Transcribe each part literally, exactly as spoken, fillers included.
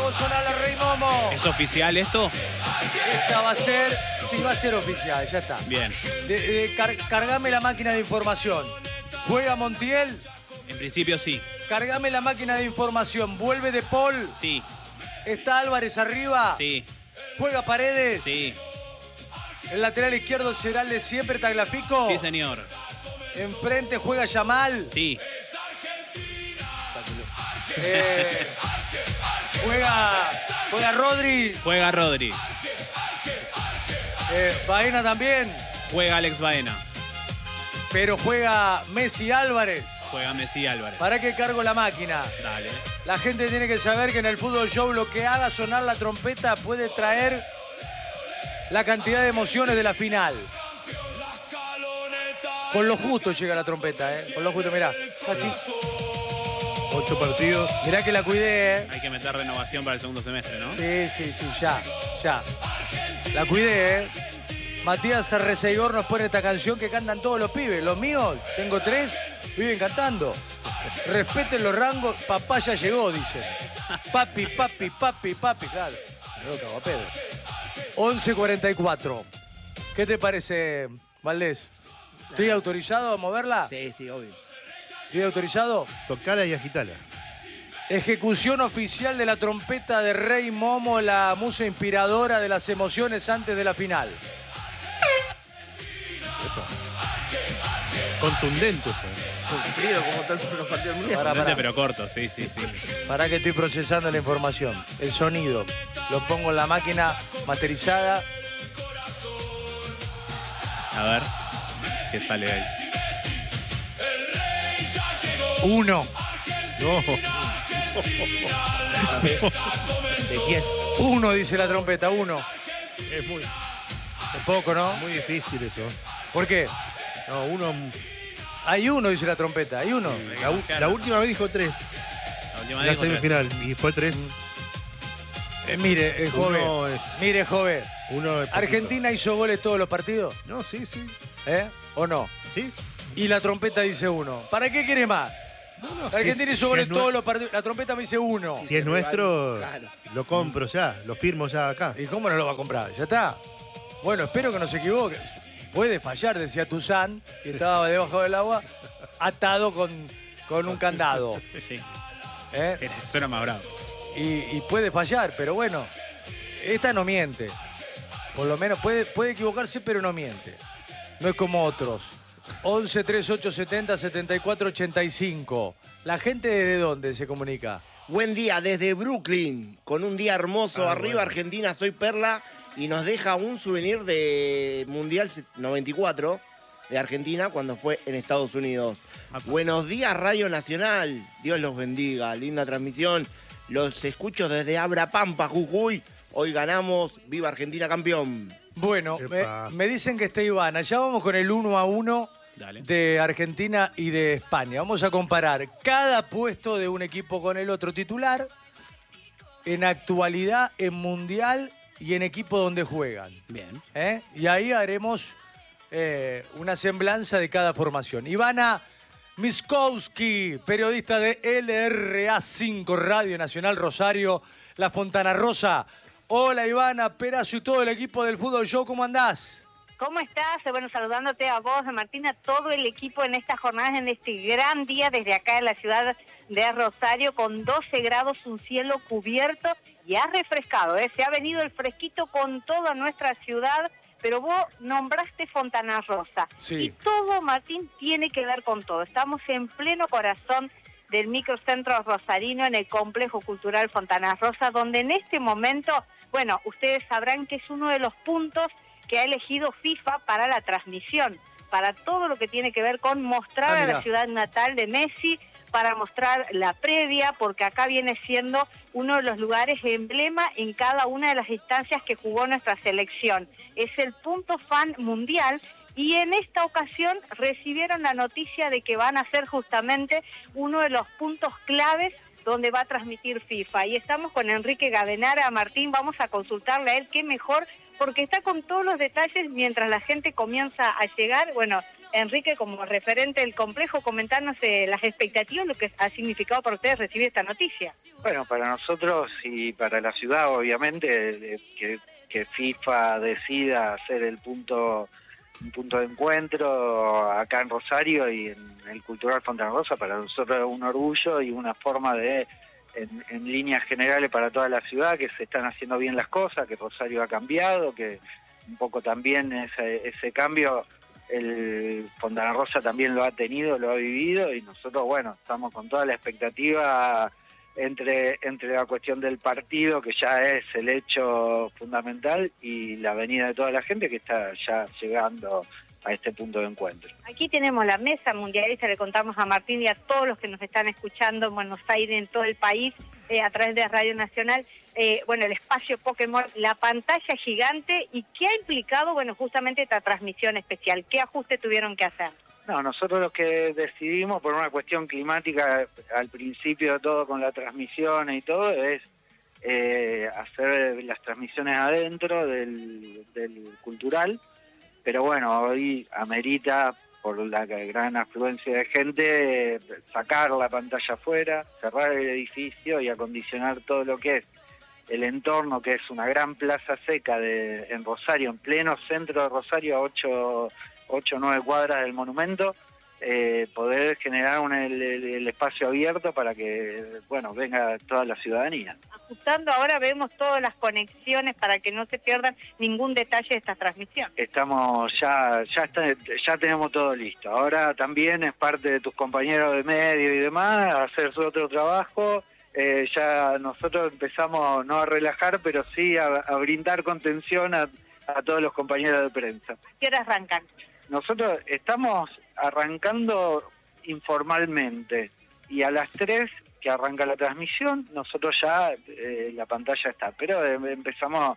hago sonar al Rey Momo. ¿Es oficial esto? Esta va a ser, sí, va a ser oficial, ya está. Bien. De, de, car, cargame la máquina de información. ¿Juega Montiel? En principio sí. Cargame la máquina de información. ¿Vuelve De Paul? Sí. ¿Está Álvarez arriba? Sí. ¿Juega Paredes? Sí. ¿El lateral izquierdo será el de siempre, Tagliafico? Sí, señor. ¿Enfrente juega Yamal? Sí. Eh, ¿Juega, juega Rodri? Juega Rodri. Eh, ¿Baena también? Juega Alex Baena. Pero juega Messi Álvarez. Juega Messi Álvarez. ¿Para qué cargo la máquina? Dale. La gente tiene que saber que en el Fútbol Show lo que haga sonar la trompeta puede traer la cantidad de emociones de la final. Con lo justo llega la trompeta, ¿eh? Con lo justo, mirá. Casi. Ocho partidos. Mirá que la cuidé, ¿eh? Hay que meter renovación para el segundo semestre, ¿no? Sí, sí, sí, ya, ya. La cuidé, ¿eh? Matías Arreceigor nos pone esta canción que cantan todos los pibes. Los míos, tengo tres, viven cantando. Respeten los rangos, papá ya llegó, dicen. Papi, papi, papi, papi, claro. Me lo cago a pedo. once cuarenta y cuatro. ¿Qué te parece, Valdés? ¿Estoy autorizado a moverla? Sí, sí, obvio. ¿Estoy autorizado? Tocala y agitala. Ejecución oficial de la trompeta de Rey Momo, la musa inspiradora de las emociones antes de la final. Contundente fue. Cumplido como tal los partidos mundiales. Pará, pará. Pero corto, sí, sí, sí. Para que estoy procesando la información. El sonido. Lo pongo en la máquina masterizada. A ver. ¿Qué sale ahí? Uno. No. ¿De quién? Uno, dice la trompeta. Uno. Es muy, Es poco, ¿no? muy difícil eso. ¿Por qué? No, uno. Hay uno, dice la trompeta. Hay uno. La, u- la última vez dijo tres. La última En la vez contra- semifinal. Y fue tres. Eh, mire, eh, joven. Uno es- Mire, joven. Uno es poquito. ¿Argentina hizo goles todos los partidos? No, sí, sí. ¿Eh? ¿O no? Sí. Y la trompeta dice uno. ¿Para qué quiere más? No, no, La Argentina si es- hizo si goles es nue- todos los partidos. La trompeta me dice uno. Si es nuestro, Claro. lo compro ya. Lo firmo ya acá. ¿Y cómo no lo va a comprar? ¿Ya está? Bueno, espero que no se equivoque. Puede fallar, decía Tuzán, que estaba debajo del agua, atado con, con un candado. Sí. ¿eh? Era- Suena más bravo. Y, y puede fallar, pero bueno, esta no miente. Por lo menos puede, puede equivocarse, pero no miente. No es como otros. once, treinta y ocho, setenta, setenta y cuatro, ochenta y cinco. ¿La gente desde dónde se comunica? Buen día desde Brooklyn, con un día hermoso. Ah, Arriba bueno. Argentina, soy Perla y nos deja un souvenir de Mundial noventa y cuatro de Argentina cuando fue en Estados Unidos. Apa. Buenos días, Radio Nacional. Dios los bendiga. Linda transmisión. Los escucho desde Abrapampa, Jujuy. Hoy ganamos. Viva Argentina, campeón. Bueno, ¿Qué me, pasa? me dicen que está Ivana. Ya vamos con el uno a uno Dale. de Argentina y de España. Vamos a comparar cada puesto de un equipo con el otro titular, en actualidad, en mundial y en equipo donde juegan. Bien. ¿eh? Y ahí haremos eh, una semblanza de cada formación. Ivana Miskowski, periodista de L R A cinco, Radio Nacional Rosario, La Fontana Rosa. Hola Ivana, Perazo y todo el equipo del Fútbol Show, ¿cómo andás? ¿Cómo estás? Bueno, saludándote a vos, a Martina, a todo el equipo en estas jornadas, en este gran día desde acá en la ciudad de Rosario, con doce grados, un cielo cubierto y ha refrescado, ¿eh? Se ha venido el fresquito con toda nuestra ciudad, pero vos nombraste Fontana Rosa. Sí. Y todo, Martín, tiene que ver con todo. Estamos en pleno corazón del microcentro rosarino, en el complejo cultural Fontana Rosa, donde en este momento, bueno, ustedes sabrán que es uno de los puntos que ha elegido FIFA para la transmisión, para todo lo que tiene que ver con mostrar Ah, a mirá. la ciudad natal de Messi, para mostrar la previa, porque acá viene siendo uno de los lugares emblema en cada una de las instancias que jugó nuestra selección. Es el punto fan mundial. Y en esta ocasión recibieron la noticia de que van a ser justamente uno de los puntos claves donde va a transmitir FIFA. Y estamos con Enrique Gavenara. Martín, vamos a consultarle a él qué mejor, porque está con todos los detalles mientras la gente comienza a llegar. Bueno, Enrique, como referente del complejo, comentarnos eh, las expectativas, lo que ha significado para ustedes recibir esta noticia. Bueno, para nosotros y para la ciudad, obviamente, eh, que, que FIFA decida hacer el punto, un punto de encuentro acá en Rosario y en el Cultural Fontana Rosa, para nosotros es un orgullo y una forma de, en, en líneas generales para toda la ciudad, que se están haciendo bien las cosas, que Rosario ha cambiado, que un poco también ese, ese cambio el Fontana Rosa también lo ha tenido, lo ha vivido, y nosotros, bueno, estamos con toda la expectativa entre, entre la cuestión del partido, que ya es el hecho fundamental, y la venida de toda la gente que está ya llegando a este punto de encuentro. Aquí tenemos la mesa mundialista, le contamos a Martín y a todos los que nos están escuchando en Buenos Aires, en todo el país, eh, a través de Radio Nacional, eh, bueno, el espacio Pokémon, la pantalla gigante, y qué ha implicado, bueno, justamente esta transmisión especial. ¿Qué ajustes tuvieron que hacer? No, nosotros lo que decidimos por una cuestión climática, al principio de todo con la transmisión y todo, es eh, hacer las transmisiones adentro del, del cultural, pero bueno, hoy amerita, por la gran afluencia de gente, sacar la pantalla afuera, cerrar el edificio y acondicionar todo lo que es el entorno, que es una gran plaza seca de, en Rosario, en pleno centro de Rosario, a ocho o nueve cuadras del monumento, eh, poder generar un, el, el espacio abierto para que, bueno, venga toda la ciudadanía. Ajustando ahora vemos todas las conexiones para que no se pierdan ningún detalle de esta transmisión. Estamos ya, ya, está, ya tenemos todo listo. Ahora también es parte de tus compañeros de medio y demás, hacer su otro trabajo. Eh, ya nosotros empezamos no a relajar, pero sí a, a brindar contención a, a todos los compañeros de prensa. ¿A qué hora arrancan? Nosotros estamos arrancando informalmente y a las tres que arranca la transmisión, nosotros ya eh, la pantalla está, pero eh, empezamos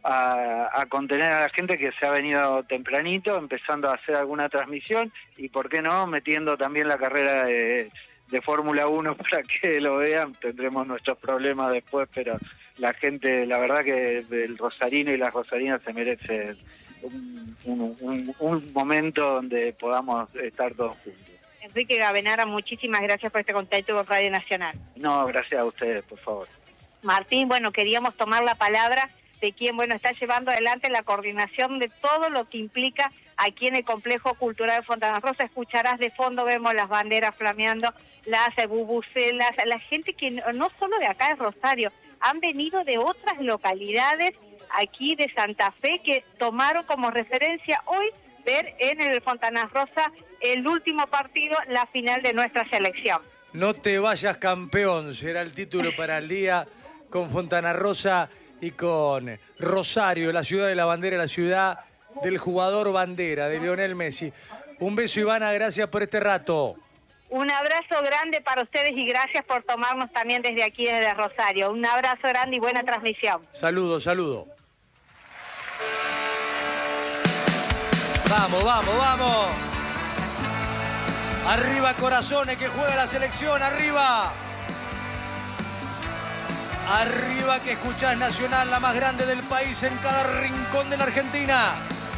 a, a contener a la gente que se ha venido tempranito, empezando a hacer alguna transmisión y, ¿por qué no?, metiendo también la carrera de, de Fórmula uno para que lo vean. Tendremos nuestros problemas después, pero la gente, la verdad que el rosarino y las rosarinas se merecen Un, un, un, un momento donde podamos estar todos juntos. Enrique Gavenara, muchísimas gracias por este contacto con Radio Nacional. No, gracias a ustedes, por favor. Martín, bueno, queríamos tomar la palabra de quien, bueno, está llevando adelante la coordinación de todo lo que implica aquí en el Complejo Cultural de Fontana Rosa. Escucharás de fondo, vemos las banderas flameando, las bubucelas, la gente que no solo de acá de Rosario, han venido de otras localidades aquí de Santa Fe, que tomaron como referencia hoy ver en el Fontana Rosa el último partido, la final de nuestra selección. No te vayas campeón, será el título para el día, con Fontana Rosa y con Rosario, la ciudad de la bandera, la ciudad del jugador bandera, de Lionel Messi. Un beso, Ivana, gracias por este rato. Un abrazo grande para ustedes y gracias por tomarnos también desde aquí, desde Rosario. Un abrazo grande y buena transmisión. Saludos, saludos. Vamos, vamos, vamos. Arriba Corazones, que juega la selección, arriba. Arriba, que escuchás Nacional, la más grande del país, en cada rincón de la Argentina.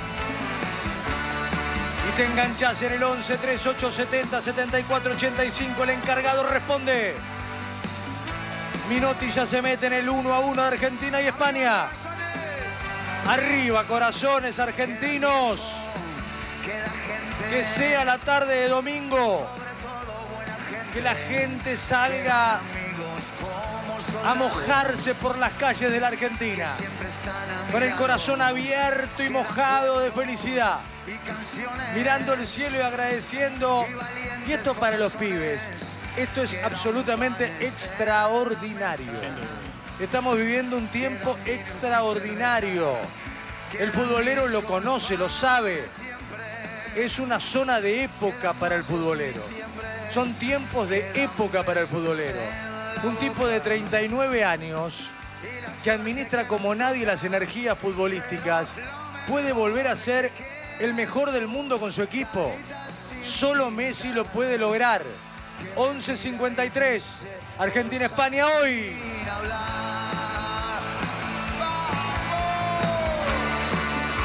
Y te enganchás en el once, treinta y ocho, setenta, setenta y cuatro, ochenta y cinco. El encargado responde. Minotti ya se mete en el uno a uno de Argentina y España. Arriba, corazones argentinos. Que sea la tarde de domingo. Que la gente salga a mojarse por las calles de la Argentina. Con el corazón abierto y mojado de felicidad. Mirando el cielo y agradeciendo. Y esto para los pibes. Esto es absolutamente extraordinario. Estamos viviendo un tiempo extraordinario. El futbolero lo conoce, lo sabe. Es una zona de época para el futbolero. Son tiempos de época para el futbolero. Un tipo de treinta y nueve años que administra como nadie las energías futbolísticas puede volver a ser el mejor del mundo con su equipo. Solo Messi lo puede lograr. once cincuenta y tres. Argentina-España hoy.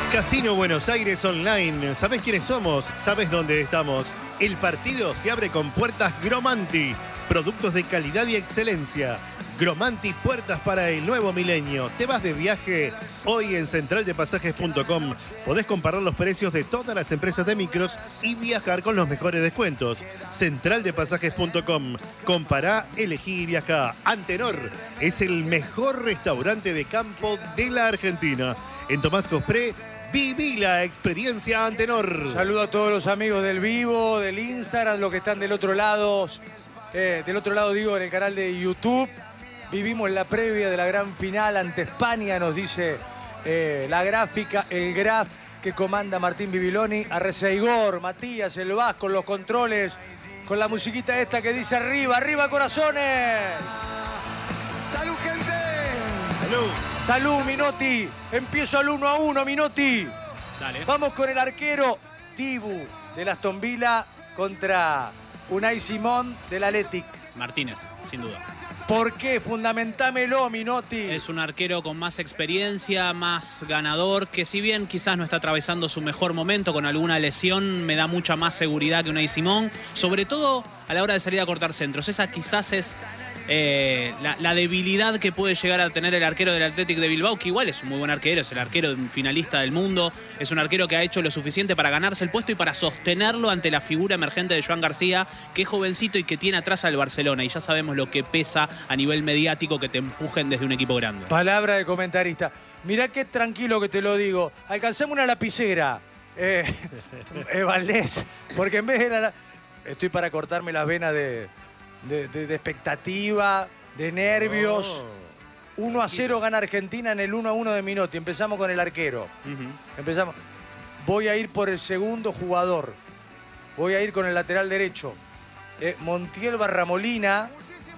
Casino Buenos Aires Online. ¿Sabés quiénes somos? ¿Sabés dónde estamos? El partido se abre con puertas Gromanti. Productos de calidad y excelencia. Gromanti, puertas para el nuevo milenio. ¿Te vas de viaje? Hoy en central de pasajes punto com podés comparar los precios de todas las empresas de micros y viajar con los mejores descuentos. central de pasajes punto com. Compará, elegí y viajá. Antenor es el mejor restaurante de campo de la Argentina. En Tomás Cospré, viví la experiencia Antenor. Saludo a todos los amigos del vivo, del Instagram, los que están del otro lado. Eh, del otro lado, digo, en el canal de YouTube. Vivimos la previa de la gran final ante España, nos dice eh, la gráfica, el graf que comanda Martín Bibiloni. A Reseigor, Matías, el Vasco, con los controles, con la musiquita esta que dice arriba, arriba corazones. ¡Salud, gente! Salud. Salud, Minotti. Empiezo al uno a uno, Minotti. Dale. Vamos con el arquero Dibu del Aston Villa contra Unai Simón del Athletic. Martínez, sin duda. ¿Por qué? Fundamentámelo, Minotti. Es un arquero con más experiencia, más ganador, que si bien quizás no está atravesando su mejor momento con alguna lesión, me da mucha más seguridad que Unai Simón, sobre todo a la hora de salir a cortar centros. Esa quizás es eh, la, la debilidad que puede llegar a tener el arquero del Athletic de Bilbao, que igual es un muy buen arquero, es el arquero finalista del mundo, es un arquero que ha hecho lo suficiente para ganarse el puesto y para sostenerlo ante la figura emergente de Joan García, que es jovencito y que tiene atrás al Barcelona, y ya sabemos lo que pesa a nivel mediático que te empujen desde un equipo grande. Palabra de comentarista. Mirá qué tranquilo que te lo digo. Alcanzame una lapicera, eh, eh, Valdés, porque en vez de la... Estoy para cortarme las venas de, de, de, de expectativa, de nervios. Oh. uno a cero gana Argentina en el uno a uno de Minotti. Empezamos con el arquero. Uh-huh. Empezamos. Voy a ir por el segundo jugador. Voy a ir con el lateral derecho. Eh, Montiel Barramolina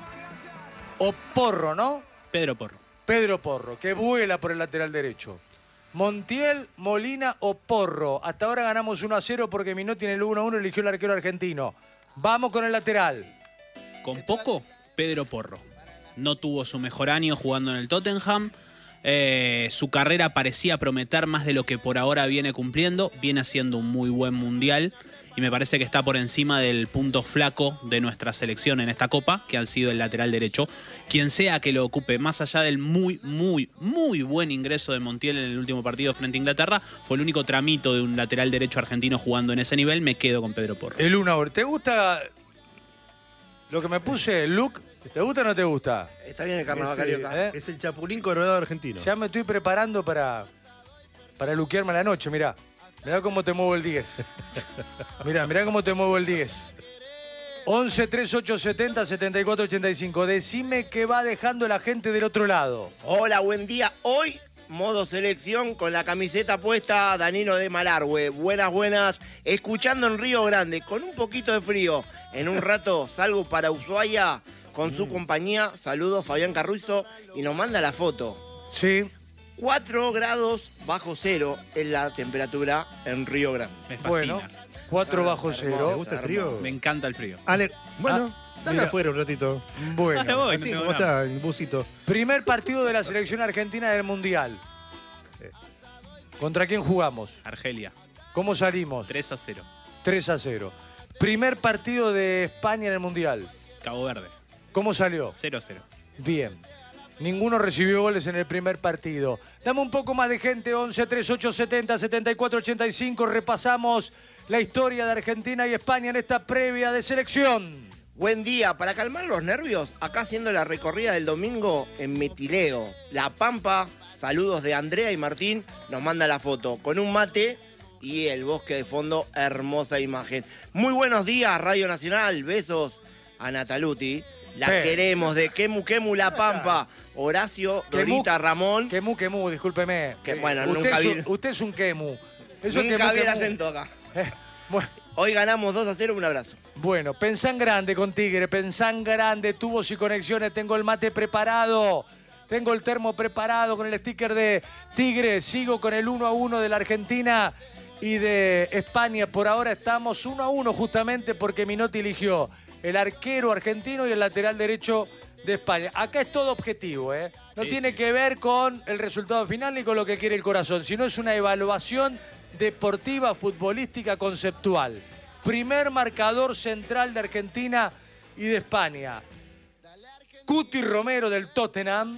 o Porro, ¿no? Pedro Porro. Pedro Porro, que vuela por el lateral derecho. Montiel, Molina o Porro. Hasta ahora ganamos uno a cero porque Minotti en el uno a uno eligió el arquero argentino. Vamos con el lateral. Con poco, Pedro Porro. No tuvo su mejor año jugando en el Tottenham. Eh, su carrera parecía prometer más de lo que por ahora viene cumpliendo. Viene haciendo un muy buen mundial. Y me parece que está por encima del punto flaco de nuestra selección en esta Copa, que han sido el lateral derecho. Quien sea que lo ocupe, más allá del muy, muy, muy buen ingreso de Montiel en el último partido frente a Inglaterra, fue el único tramito de un lateral derecho argentino jugando en ese nivel. Me quedo con Pedro Porro. El uno a uno. ¿Te gusta lo que me puse, el look? ¿Te gusta o no te gusta? Está bien el carnaval Es, eh, carioca. ¿Eh? es el Chapulín Colorado argentino. Ya me estoy preparando para, para luquearme a la noche, mirá. Mirá cómo te muevo el diez. Mirá, mirá cómo te muevo el diez. once, treinta y ocho, setenta, setenta y cuatro, ochenta y cinco. Decime qué va dejando la gente del otro lado. Hola, buen día. Hoy, modo selección con la camiseta puesta, Danilo de Malargüe. Buenas, buenas. Escuchando en Río Grande, con un poquito de frío. En un rato salgo para Ushuaia con su compañía. Saludos, Fabián Carruizo. Y nos manda la foto. Sí. cuatro grados bajo cero es la temperatura en Río Grande. Me fascina. Bueno, cuatro bajo ¿Te cero. gusta el frío? Me encanta el frío. Ale, bueno, Ah, sal mira. afuera un ratito. Bueno. Ahora voy, no Así tengo como drama. está, el busito. Primer partido de la selección argentina del Mundial. ¿Contra quién jugamos? Argelia, ¿Cómo salimos? tres a cero. tres a cero. Primer partido de España en el Mundial. Cabo Verde, ¿Cómo salió? cero a cero. Bien. Ninguno recibió goles en el primer partido. Dame un poco más de gente, once, treinta y ocho, setenta, setenta y cuatro, ochenta y cinco. Repasamos la historia de Argentina y España en esta previa de selección. Buen día. Para calmar los nervios, acá haciendo la recorrida del domingo en Metileo, La Pampa. Saludos de Andrea y Martín. Nos manda la foto con un mate y el bosque de fondo. Hermosa imagen. Muy buenos días, Radio Nacional. Besos a Nataluti. La Sí. queremos de Quemu Quemu La Pampa. Horacio, Quemu- Dorita, Ramón. Quemu, quemu, discúlpeme. Que Eh, bueno, usted nunca es un, vi- usted es un quemu. Eso es Nunca quemu, vi el quemu. acento acá. Eh, bueno. Hoy ganamos dos a cero. Un abrazo. Bueno, pensá en grande con Tigre, pensá en grande, tubos y conexiones, tengo el mate preparado, tengo el termo preparado con el sticker de Tigre, sigo con el uno a uno de la Argentina y de España. Por ahora estamos uno a uno justamente porque Minotti eligió el arquero argentino y el lateral derecho de España. Acá es todo objetivo, ¿eh? No Sí, tiene sí. que ver con el resultado final ni con lo que quiere el corazón, sino es una evaluación deportiva, futbolística, conceptual. Primer marcador central de Argentina y de España. Cuti Romero del Tottenham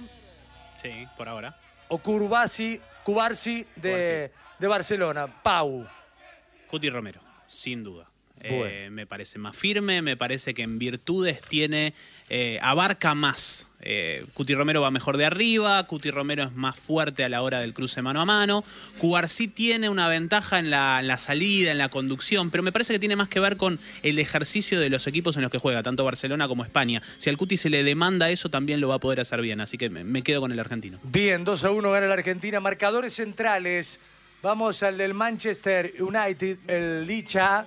Sí, por ahora. o Curbasi, Cubarsi de, de Barcelona. Pau. Cuti Romero, sin duda. Bueno. Eh, me parece más firme, me parece que en virtudes tiene, eh, abarca más. Eh, Cuti Romero va mejor de arriba, Cuti Romero es más fuerte a la hora del cruce mano a mano. Cubarsí tiene una ventaja en la, en la salida, en la conducción, pero me parece que tiene más que ver con el ejercicio de los equipos en los que juega, tanto Barcelona como España. Si al Cuti se le demanda eso, también lo va a poder hacer bien, así que me, me quedo con el argentino. Bien, dos a uno gana la Argentina. Marcadores centrales. Vamos al del Manchester United, el Licha,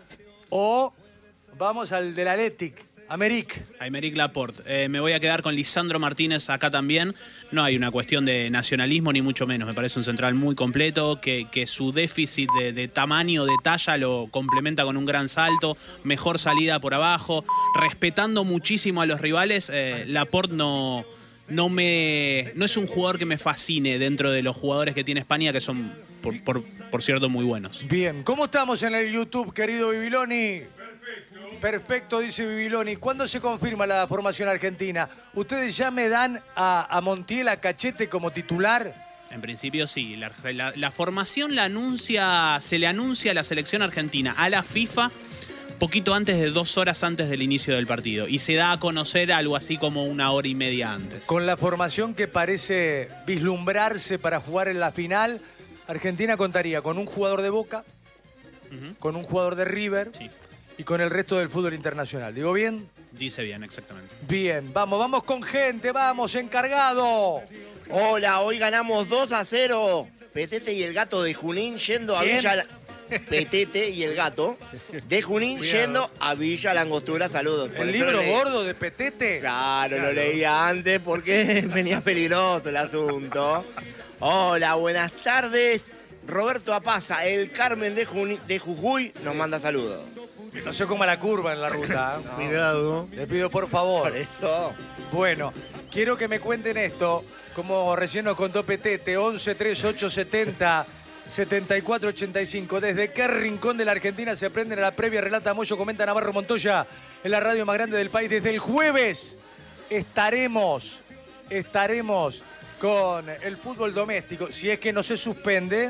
o vamos al del Athletic, Americ. Aymeric Laporte. Eh, me voy a quedar con Lisandro Martínez acá también. No hay una cuestión de nacionalismo ni mucho menos. Me parece un central muy completo, que, que su déficit de, de tamaño, de talla, lo complementa con un gran salto, mejor salida por abajo, respetando muchísimo a los rivales. Eh, Laporte no, no, me, no es un jugador que me fascine dentro de los jugadores que tiene España, que son, por, por, por cierto, muy buenos. Bien, ¿cómo estamos en el YouTube, querido Bibiloni? Perfecto. Perfecto, dice Bibiloni. ¿Cuándo se confirma la formación argentina? ¿Ustedes ya me dan a, a Montiel, a Cachete como titular? En principio sí. La, la, la formación la anuncia, se le anuncia a la selección argentina, a la FIFA, poquito antes de dos horas antes del inicio del partido. Y se da a conocer algo así como una hora y media antes. Con la formación que parece vislumbrarse para jugar en la final, Argentina contaría con un jugador de Boca, Uh-huh. con un jugador de River Sí. y con el resto del fútbol internacional. ¿Digo bien? Dice bien, exactamente. Bien, vamos, vamos con gente, vamos, encargado. Hola, hoy ganamos dos a cero. Petete y el gato de Junín yendo a ¿Quién? Villa... Petete y el gato de Junín Cuidado. yendo a Villa Langostura. Saludos. Por El eso libro lo leí. gordo de Petete. Claro, lo leía antes porque venía peligroso el asunto. Hola, buenas tardes. Roberto Apaza, el Carmen de, Juni- de Jujuy, nos manda saludos. No se coma la curva en la ruta. ¿eh? Cuidado. Le pido por favor. Por esto. Bueno, quiero que me cuenten esto, como recién nos contó Petete, once treinta y ocho setenta setenta y cuatro ochenta y cinco. ¿Desde qué rincón de la Argentina se aprende la previa? Relata Moyo, comenta Navarro Montoya, en la radio más grande del país. Desde el jueves estaremos, estaremos con el fútbol doméstico, si es que no se suspende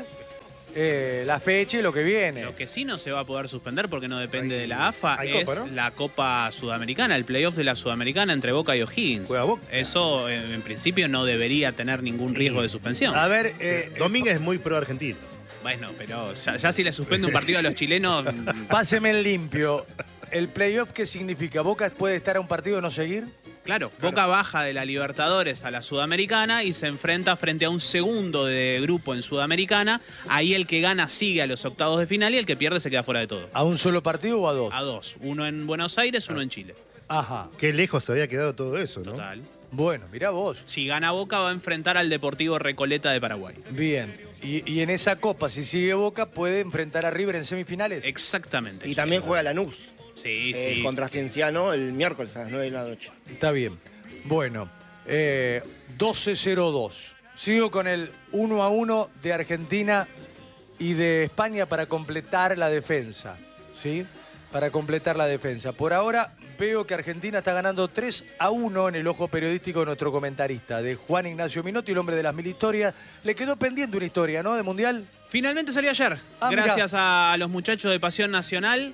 eh, la fecha y lo que viene. Lo que sí no se va a poder suspender porque no depende Hay- de la A F A hay es Copa, ¿no? la Copa Sudamericana, el playoff de la Sudamericana entre Boca y O'Higgins. Juega Boca. Eso eh, en principio no debería tener ningún riesgo de suspensión. A ver, eh, Domínguez es muy pro argentino. Bueno, pero ya, ya si le suspende un partido a los chilenos, mm, páseme el limpio. ¿El playoff qué significa? ¿Boca puede estar a un partido y no seguir? claro, Boca baja de la Libertadores a la Sudamericana y se enfrenta frente a un segundo de grupo en Sudamericana. Ahí el que gana sigue a los octavos de final y el que pierde se queda fuera de todo. ¿A un solo partido o a dos? A dos, uno en Buenos Aires, uno en Chile. Ajá. Qué lejos se había quedado todo eso, ¿no? Total. Bueno, mirá vos. Si gana Boca va a enfrentar al Deportivo Recoleta de Paraguay. Bien. Y, y en esa copa, si sigue Boca, puede enfrentar a River en semifinales. Exactamente. Y también juega Lanús Sí, eh, sí. contra Cienciano el miércoles a las nueve de la noche. Está bien. Bueno, eh, doce cero dos. Sigo con el uno a uno de Argentina y de España para completar la defensa. ¿Sí? Para completar la defensa. Por ahora veo que Argentina está ganando tres a uno en el ojo periodístico de nuestro comentarista, de Juan Ignacio Minotti, el hombre de las mil historias. Le quedó pendiente una historia, ¿no? De Mundial. Finalmente salió ayer, Ah, gracias a los muchachos de Pasión Nacional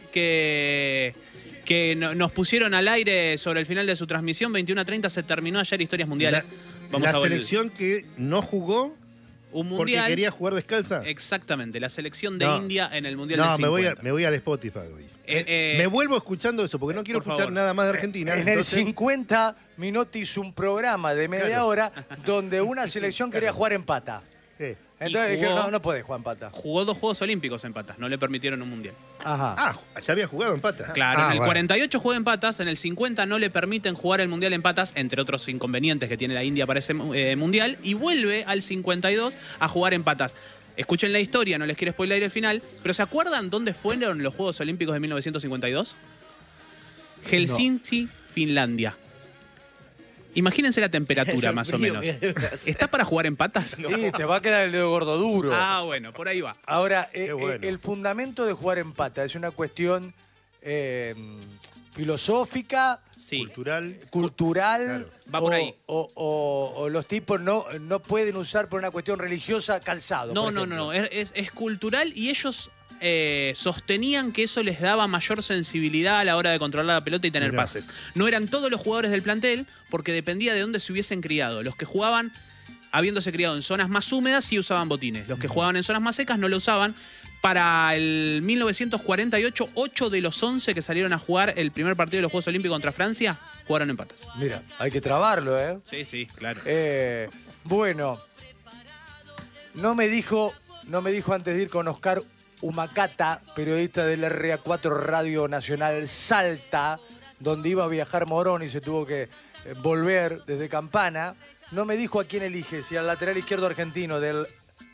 que, que no- nos pusieron al aire sobre el final de su transmisión. veintiuno a treinta se terminó ayer Historias Mundiales. Vamos la a ver selección que no jugó un porque mundial. quería jugar descalza. Exactamente, la selección de No. India en el Mundial No, del me voy, a, cincuenta. me voy al Spotify hoy. Eh, eh, me vuelvo escuchando eso porque no quiero por escuchar favor. nada más de Argentina. En el entonces- cincuenta, Minotti hizo un programa de media Claro. hora donde una selección quería jugar en pata. Sí. Entonces Y dijeron, jugó- no, no podés jugar en pata. Jugó dos Juegos Olímpicos en patas, no le permitieron un mundial. Ajá. Ah, ya había jugado en pata. Claro, Ah, en el bueno. cuarenta y ocho juega en patas, en el cincuenta no le permiten jugar el mundial en patas, entre otros inconvenientes que tiene la India para ese eh, mundial, y vuelve al cincuenta y dos a jugar en patas. Escuchen la historia, no les quiero spoiler el final, pero ¿se acuerdan dónde fueron los Juegos Olímpicos de mil novecientos cincuenta y dos? Helsinki, Finlandia. Imagínense la temperatura, El más o frío menos. que debe hacer. ¿Está para jugar en patas? Y te va a quedar el dedo gordo duro. Ah, bueno, por ahí va. Ahora, eh, Qué bueno. eh, el fundamento de jugar en pata es una cuestión eh, filosófica, Sí. Cultural. cultural. Claro. Va por o- ahí. O, o- o los tipos no, no pueden usar por una cuestión religiosa calzado. No, por no, ejemplo. no, no. Es, es- es cultural y ellos eh, sostenían que eso les daba mayor sensibilidad a la hora de controlar la pelota y tener Mirá. pases. No eran todos los jugadores del plantel porque dependía de dónde se hubiesen criado. Los que jugaban, habiéndose criado en zonas más húmedas, sí usaban botines. Los que jugaban en zonas más secas no lo usaban. Para el mil novecientos cuarenta y ocho, ocho de los once que salieron a jugar el primer partido de los Juegos Olímpicos contra Francia jugaron en patas. Mira, hay que trabarlo, ¿eh? Sí, sí, claro. Eh, bueno, no me dijo, no me dijo antes de ir con Oscar Humacata, periodista del R A cuatro Radio Nacional Salta, donde iba a viajar Morón y se tuvo que eh, volver desde Campana. No me dijo a quién elige, si al lateral izquierdo argentino del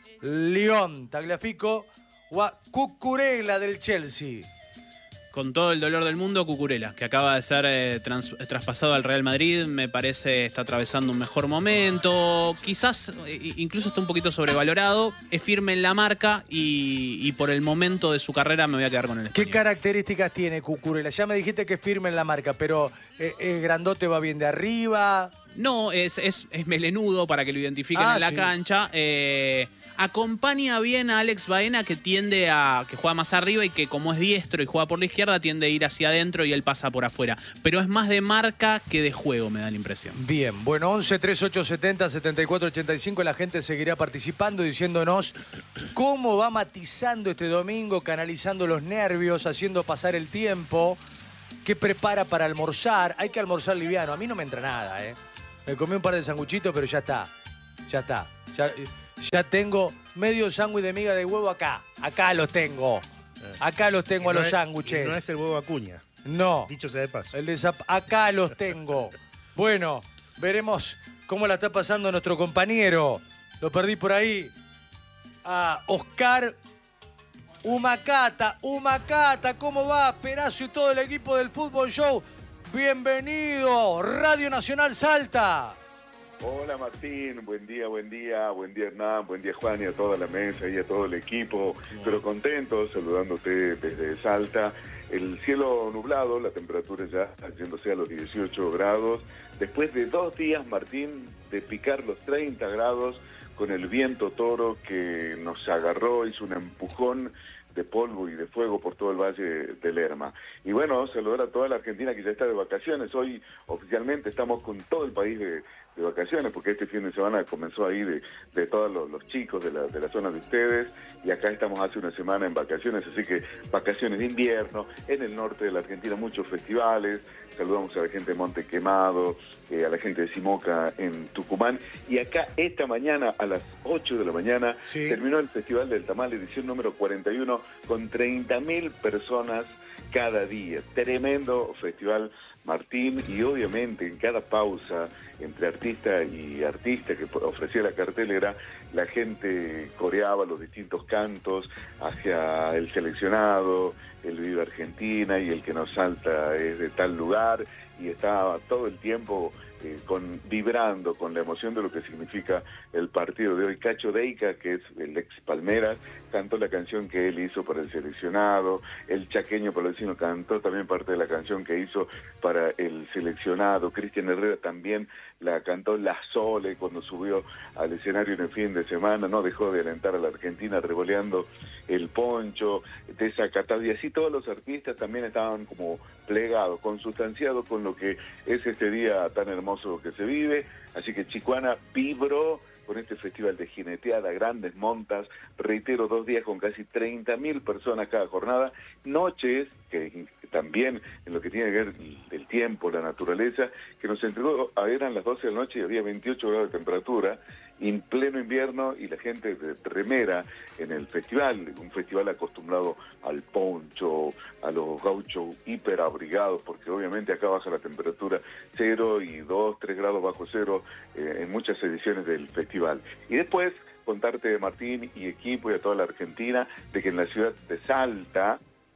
Lyon Tagliafico o a Cucurella del Chelsea. Con todo el dolor del mundo, Cucurella, que acaba de ser eh, trans- traspasado al Real Madrid, me parece está atravesando un mejor momento, quizás eh, incluso está un poquito sobrevalorado, es firme en la marca y, y por el momento de su carrera me voy a quedar con el ¿Qué español. características tiene Cucurella? Ya me dijiste que es firme en la marca, pero eh, es grandote, va bien de arriba. No, es, es, es melenudo para que lo identifiquen Ah, en la sí. cancha. Eh, acompaña bien a Alex Baena, que tiende a. que juega más arriba y que como es diestro y juega por la izquierda, tiende a ir hacia adentro y él pasa por afuera. Pero es más de marca que de juego, me da la impresión. Bien, bueno, once treinta y ocho setenta setenta y cuatro ochenta y cinco, la gente seguirá participando, diciéndonos cómo va matizando este domingo, canalizando los nervios, haciendo pasar el tiempo, qué prepara para almorzar. Hay que almorzar liviano, a mí no me entra nada, ¿eh? Me comí un par de sanguchitos, pero ya está, ya está. Ya, ya tengo medio sándwich de miga de huevo acá, acá los tengo. Acá los tengo a Y no los es- sándwiches. y No es el huevo Acuña, No. dicho sea de paso. El de Zap- acá los tengo. Bueno, veremos cómo la está pasando nuestro compañero. Lo perdí por ahí. A Oscar Humacata. Humacata, ¿cómo va? Perazo y todo el equipo del Fútbol Show. Bienvenido, Radio Nacional Salta. Hola Martín, buen día, buen día, buen día Hernán, buen día Juan y a toda la mesa y a todo el equipo, pero contento saludándote desde Salta. El cielo nublado, la temperatura ya yéndose a los dieciocho grados, después de dos días, Martín, de picar los treinta grados con el viento toro que nos agarró, hizo un empujón de polvo y de fuego por todo el Valle del Lerma. Y bueno, saludar a toda la Argentina que ya está de vacaciones. Hoy oficialmente estamos con todo el país de, de vacaciones, porque este fin de semana comenzó ahí de, de todos los, los chicos de la, de la zona de ustedes, y acá estamos hace una semana en vacaciones, así que vacaciones de invierno, en el norte de la Argentina muchos festivales. Saludamos a la gente de Monte Quemado, eh, a la gente de Simoca en Tucumán, y acá esta mañana a las ocho de la mañana Sí. terminó el Festival del Tamal, edición número cuarenta y uno, con treinta mil personas cada día. Tremendo festival, Martín, y obviamente en cada pausa entre artista y artista que ofrecía la cartelera, la gente coreaba los distintos cantos hacia el seleccionado, el Viva Argentina y el que nos salta es de tal lugar, y estaba todo el tiempo eh, con, vibrando con la emoción de lo que significa el partido de hoy. Cacho Deica, que es el ex Palmeras, cantó la canción que él hizo para el seleccionado. El chaqueño palestino cantó también parte de la canción que hizo para el seleccionado. Cristian Herrera también la cantó La Sole cuando subió al escenario en el fin de semana. No dejó de alentar a la Argentina revoleando el poncho, desacatado, y así todos los artistas también estaban como plegados, consustanciados con lo que es este día tan hermoso que se vive. Así que Chicuana vibró con este festival de jineteada, grandes montas, reitero, dos días con casi treinta mil personas cada jornada, noches, que también en lo que tiene que ver el tiempo, la naturaleza, que nos entregó, eran las doce de la noche y había veintiocho grados de temperatura, en pleno invierno, y la gente de remera en el festival, un festival acostumbrado al poncho, a los gauchos hiperabrigados, porque obviamente acá baja la temperatura cero y dos, tres grados bajo cero eh, en muchas ediciones del festival. Y después contarte, Martín y equipo y a toda la Argentina, de que en la ciudad de Salta,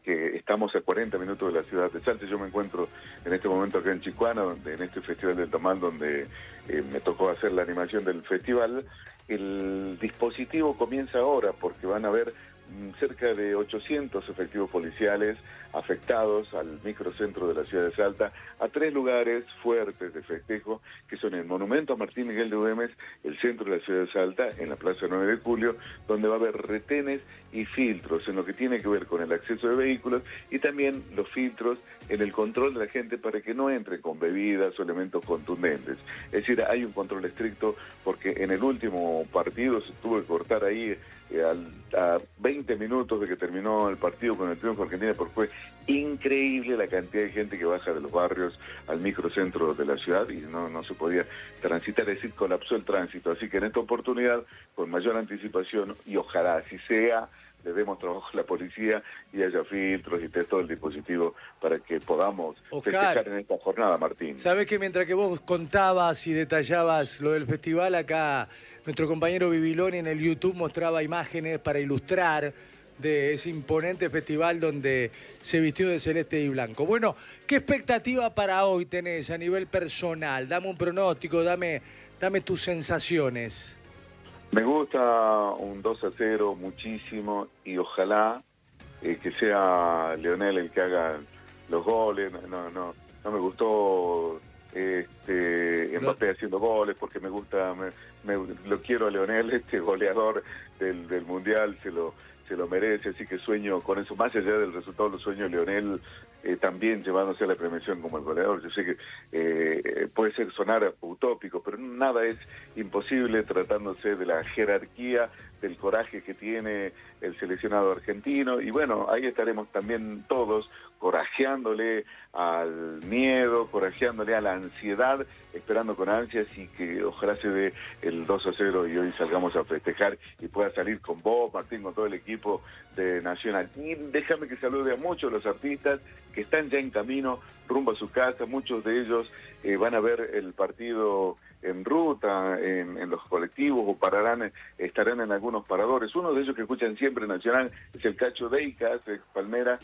que estamos a cuarenta minutos de la ciudad de Salta. Yo me encuentro en este momento acá en Chicuana, donde, en este Festival del Tamal, donde eh, me tocó hacer la animación del festival. El dispositivo comienza ahora porque van a haber cerca de ochocientos efectivos policiales afectados al microcentro de la ciudad de Salta, a tres lugares fuertes de festejo, que son el Monumento a Martín Miguel de Güemes, el centro de la ciudad de Salta, en la Plaza nueve de julio, donde va a haber retenes y filtros en lo que tiene que ver con el acceso de vehículos y también los filtros en el control de la gente para que no entre con bebidas o elementos contundentes. Es decir, hay un control estricto porque en el último partido se tuvo que cortar ahí eh, al, a veinte minutos de que terminó el partido con el triunfo de Argentina, porque fue increíble la cantidad de gente que baja de los barrios al microcentro de la ciudad y no, no se podía transitar, es decir, colapsó el tránsito. Así que en esta oportunidad, con mayor anticipación, y ojalá así sea, le demos trabajo a la policía y haya filtros y esté todo el dispositivo para que podamos Oscar, festejar en esta jornada, Martín. Sabés que mientras que vos contabas y detallabas lo del festival, acá nuestro compañero Bibiloni en el YouTube mostraba imágenes para ilustrar de ese imponente festival donde se vistió de celeste y blanco. Bueno, ¿qué expectativa para hoy tenés a nivel personal? Dame un pronóstico, dame, dame tus sensaciones. Me gusta un dos a cero muchísimo y ojalá eh, que sea Leonel el que haga los goles. No, no, no me gustó este, Mbappé haciendo goles porque me gusta, me, me, lo quiero a Leonel, este goleador del, del Mundial, se lo, se lo merece, así que sueño con eso. Más allá del resultado, lo sueño Leonel eh, también llevándose a la premiación como el goleador. Yo sé que eh, puede ser sonar utópico, pero nada es imposible tratándose de la jerarquía, del coraje que tiene el seleccionado argentino. Y bueno, ahí estaremos también todos corajeándole al miedo, corajeándole a la ansiedad, esperando con ansias y que ojalá se dé el dos a cero y hoy salgamos a festejar y pueda salir con vos, Martín, con todo el equipo de Nacional. Y déjame que salude a muchos de los artistas que están ya en camino rumbo a su casa. Muchos de ellos eh, van a ver el partido en ruta, en, en los colectivos, o pararán, estarán en algunos paradores. Uno de ellos que escuchan siempre Nacional es el Cacho Deicas, ex Palmera,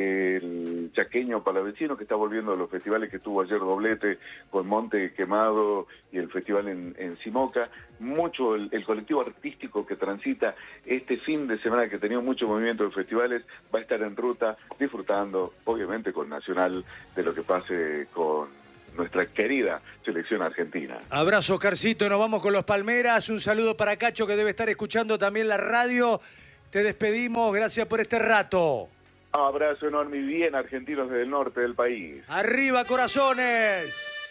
el chaqueño palavecino que está volviendo a los festivales que tuvo ayer doblete con Monte Quemado y el festival en, en Simoca. Mucho el, el colectivo artístico que transita este fin de semana, que ha tenido mucho movimiento de festivales, va a estar en ruta disfrutando, obviamente con Nacional, de lo que pase con nuestra querida selección argentina. Abrazo, Oscarcito, nos vamos con los Palmeras. Un saludo para Cacho, que debe estar escuchando también la radio. Te despedimos, gracias por este rato. Abrazo enorme y bien argentinos desde el norte del país. ¡Arriba, corazones!